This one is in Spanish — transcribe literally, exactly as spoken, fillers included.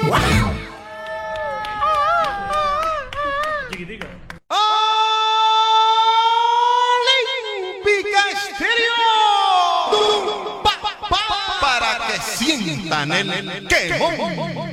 Chiquitica. Olímpica Estéreo. Pa, pa, para que sientan el quemón.